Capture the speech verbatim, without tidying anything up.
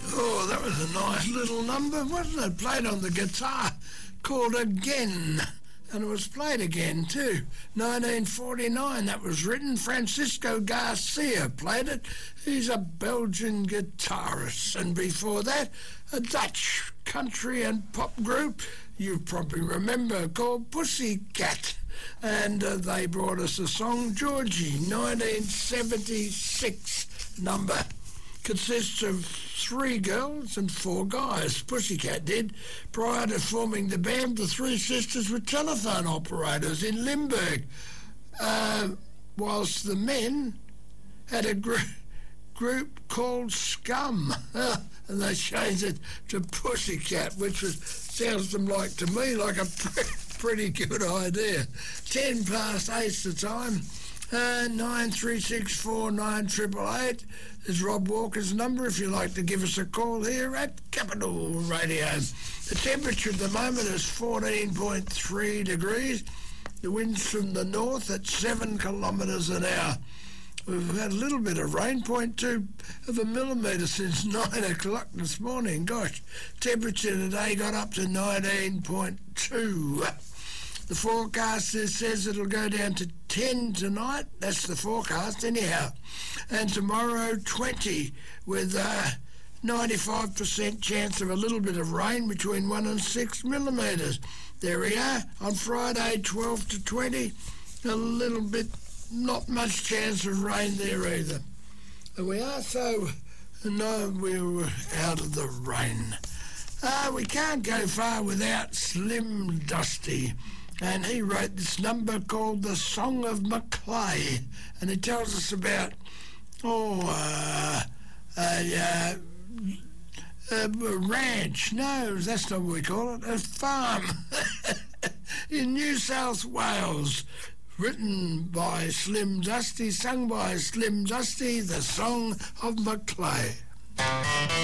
Oh, that was a nice little number, wasn't it? Played on the guitar, called Again. And it was played again too. nineteen forty-nine, that was written. Francisco Garcia played it. He's a Belgian guitarist. And before that, a Dutch country and pop group you probably remember called Pussycat. And uh, they brought us a song, Georgie, nineteen seventy-six number. Consists of three girls and four guys. Pussycat did. Prior to forming the band, the three sisters were telephone operators in Limburg, uh, whilst the men had a gr- group called Scum, and they changed it to Pussycat, which was, sounds them like to me like a pre- pretty good idea. Ten past eight's the time. Uh, nine three six four nine eight eight eight is Rob Walker's number if you'd like to give us a call here at Capital Radio. The temperature at the moment is fourteen point three degrees. The wind's from the north at seven kilometres an hour. We've had a little bit of rain, zero point two of a millimetre since nine o'clock this morning. Gosh, temperature today got up to nineteen point two. The forecast says it'll go down to ten tonight. That's the forecast anyhow. And tomorrow, twenty, with a ninety-five percent chance of a little bit of rain between one and six millimetres. There we are. On Friday, twelve to twenty, a little bit, not much chance of rain there either. And we are so, no, we're out of the rain. Uh, we can't go far without Slim Dusty. And he wrote this number called The Song of Maclay. And it tells us about, oh, uh, a, uh, a ranch. No, that's not what we call it. A farm in New South Wales. Written by Slim Dusty, sung by Slim Dusty, The Song of Maclay.